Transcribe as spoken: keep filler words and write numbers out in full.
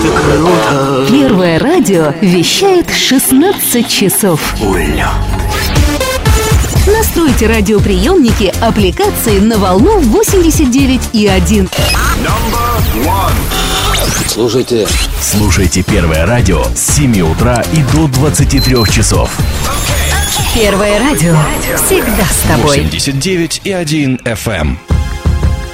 это круто! Первое радио вещает шестнадцать часов. Уля! Настройте радиоприемники аппликации на волну восемьдесят девять и один. Слушайте. Слушайте Первое радио с семи утра и до двадцати трёх часов. Первое радио всегда с тобой. восемьдесят девять и один эф эм.